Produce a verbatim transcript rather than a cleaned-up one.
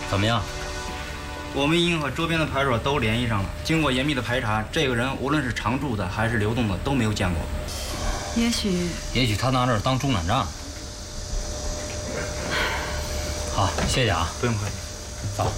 怎么样？ 我们已经和周边的派出所都联系上了，经过严密的排查，这个人无论是常住的还是流动的都没有见过。 也许， 也许他拿这儿当中转站。好，谢谢啊， 不用客气。 走。